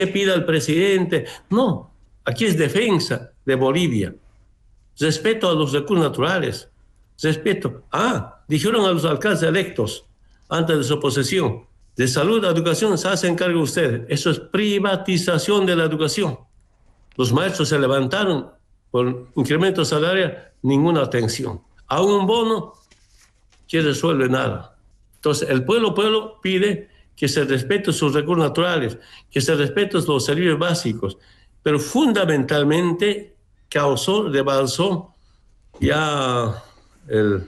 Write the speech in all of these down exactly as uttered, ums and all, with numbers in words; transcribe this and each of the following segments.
pida al presidente. No, aquí es defensa de Bolivia. Respeto a los recursos naturales. Respeto. Ah, dijeron a los alcaldes electos antes de su posesión, de salud, educación, se hacen cargo ustedes. Eso es privatización de la educación. Los maestros se levantaron por incremento salarial, ninguna atención. A un bono que resuelve nada. Entonces, el pueblo, pueblo pide que se respeten sus recursos naturales, que se respeten los servicios básicos, pero fundamentalmente causó, rebalsó ya el,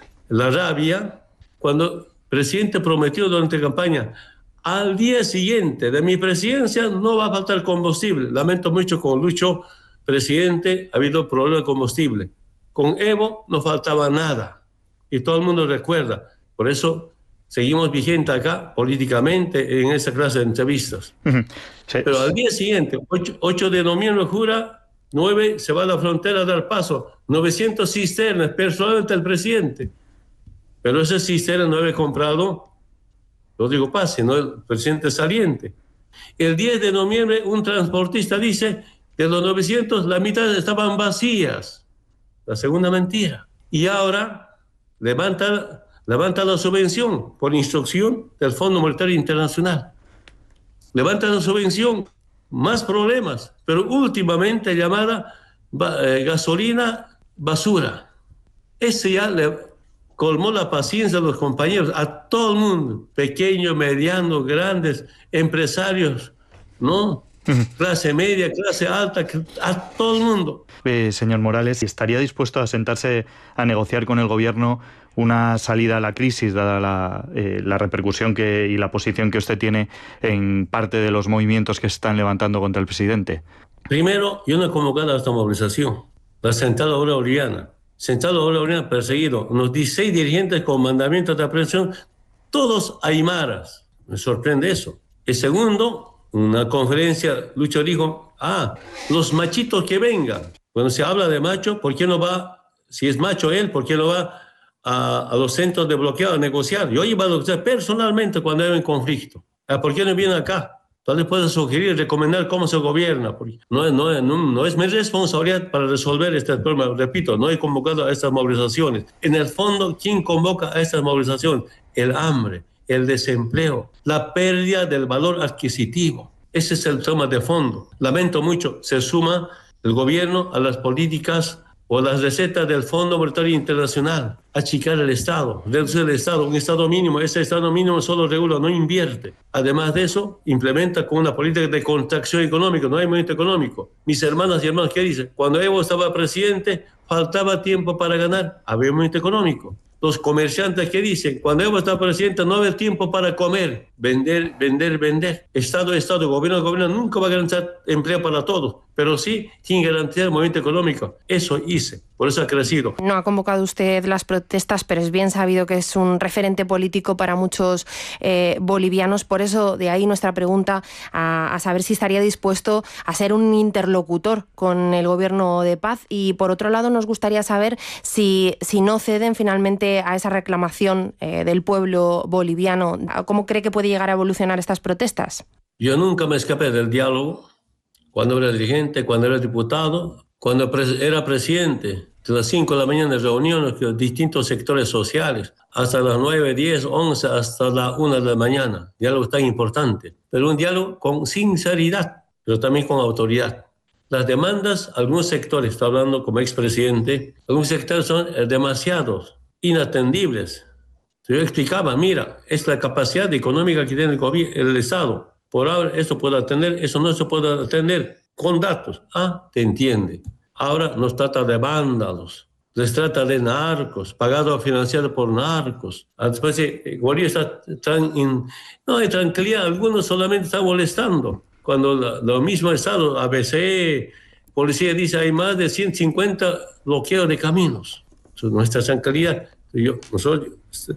la rabia cuando el presidente prometió durante la campaña: al día siguiente de mi presidencia no va a faltar combustible. Lamento mucho, con Lucho, presidente, ha habido problema de combustible. Con Evo no faltaba nada. Y todo el mundo recuerda. Por eso seguimos vigentes acá, políticamente, en esa clase de entrevistas. Uh-huh. Sí. Pero al día siguiente, ocho de noviembre, jura, nueve, se va a la frontera a dar paso. novecientas cisternas, personalmente el presidente. Pero esas cisternas no había comprado Rodrigo Paz, sino el presidente saliente. El diez de noviembre, un transportista dice que de los novecientos, la mitad estaban vacías. La segunda mentira. Y ahora levanta, levanta la subvención por instrucción del Fondo Monetario Internacional. Levanta la subvención, más problemas, pero últimamente llamada eh, gasolina basura. Ese ya le colmó la paciencia de los compañeros, a todo el mundo, pequeños, medianos, grandes, empresarios, ¿no? Clase media, clase alta, a todo el mundo. Eh, señor Morales, ¿estaría dispuesto a sentarse a negociar con el gobierno una salida a la crisis, dada la, eh, la repercusión que, y la posición que usted tiene en parte de los movimientos que se están levantando contra el presidente? Primero, yo no he convocado a esta movilización. La Central Obrera Boliviana. Central Obrera Boliviana perseguido. Unos dieciséis dirigentes con mandamientos de aprehensión, todos aymaras. Me sorprende eso. Y segundo, una conferencia, Lucho dijo, ah, los machitos que vengan. Cuando se habla de macho, ¿por qué no va, si es macho él, por qué no va a, a los centros de bloqueo a negociar? Yo iba a negociar personalmente cuando hay un conflicto. ¿Por qué no viene acá? Entonces puedo sugerir, recomendar cómo se gobierna. No, no, no, no es mi responsabilidad para resolver este problema. Repito, no he convocado a estas movilizaciones. En el fondo, ¿quién convoca a estas movilizaciones? El hambre, el desempleo, la pérdida del valor adquisitivo. Ese es el tema de fondo. Lamento mucho, se suma el gobierno a las políticas o las recetas del Fondo Monetario Internacional. Achicar el Estado, reducir el Estado, un Estado mínimo. Ese Estado mínimo solo regula, no invierte. Además de eso, implementa con una política de contracción económica, no hay movimiento económico. Mis hermanas y hermanos, ¿qué dicen? Cuando Evo estaba presidente, faltaba tiempo para ganar, había movimiento económico. Los comerciantes que dicen, cuando Evo está presidente no había tiempo para comer, vender, vender, vender. Estado, Estado, gobierno, gobierno, nunca va a garantizar empleo para todos, pero sí sin garantizar el movimiento económico. Eso hice, por eso ha crecido. No ha convocado usted las protestas, pero es bien sabido que es un referente político para muchos eh, bolivianos. Por eso, de ahí nuestra pregunta a, a saber si estaría dispuesto a ser un interlocutor con el gobierno de Paz. Y por otro lado, nos gustaría saber si, si no ceden finalmente a esa reclamación eh, del pueblo boliviano. ¿Cómo cree que puede llegar a evolucionar estas protestas? Yo nunca me escapé del diálogo cuando era dirigente, cuando era diputado, cuando era presidente. De las cinco de la mañana reuniones con distintos sectores sociales, hasta las nueve, diez, once, hasta la una de la mañana. Diálogo tan importante, pero un diálogo con sinceridad, pero también con autoridad. Las demandas, algunos sectores, estoy hablando como expresidente, algunos sectores son demasiados, inatendibles. Yo explicaba, mira, es la capacidad económica que tiene el, gobierno, el Estado. Por ahora esto puede atender, eso no se puede atender con datos. Ah, te entiende. Ahora nos trata de vándalos, les trata de narcos, pagado o financiado por narcos. Después, Bolivia está tan in... no hay tranquilidad, algunos solamente están molestando. Cuando la, lo mismo Estado, A B C, policía dice hay más de ciento cincuenta bloqueos de caminos. Eso es nuestra tranquilidad. Yo, nosotros,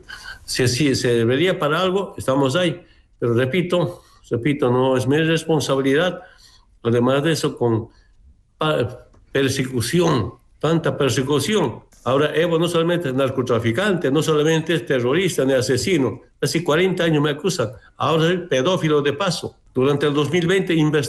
si, si se debería para algo, estamos ahí. Pero repito, repito, no es mi responsabilidad. Además de eso, con persecución, tanta persecución. Ahora Evo no solamente es narcotraficante, no solamente es terrorista ni asesino. Hace cuarenta años me acusan. Ahora es pedófilo de paso. Durante el dos mil veinte investigó